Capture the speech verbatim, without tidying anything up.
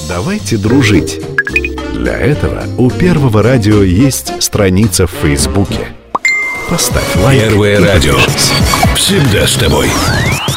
Давайте дружить. Для этого у Первого радио есть страница в Фейсбуке. Поставь лайк. Первое радио. Всегда с тобой.